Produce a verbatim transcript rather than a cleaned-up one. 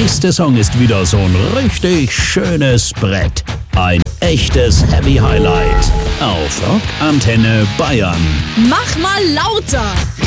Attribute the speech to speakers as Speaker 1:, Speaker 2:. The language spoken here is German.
Speaker 1: nächste Song ist wieder so ein richtig schönes Brett. Ein echtes Heavy Highlight auf Rock Antenne Bayern.
Speaker 2: Mach mal lauter!